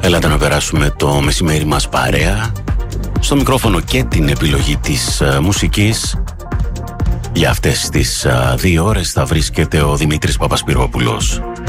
Έλατε να περάσουμε το μεσημέρι μας παρέα. Στο μικρόφωνο και την επιλογή της μουσικής. Για αυτές τις 2 ώρες θα βρίσκεται ο Δημήτρης Παπασπυρόπουλος.